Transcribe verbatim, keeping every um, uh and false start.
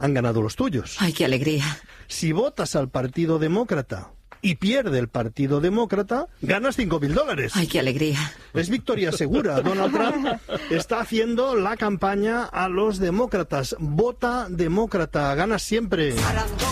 han ganado los tuyos. ¡Ay, qué alegría! Si votas al Partido Demócrata y pierde el Partido Demócrata, ganas cinco mil dólares. ¡Ay, qué alegría! Es victoria segura. Donald Trump está haciendo la campaña a los demócratas. Vota demócrata, ganas siempre.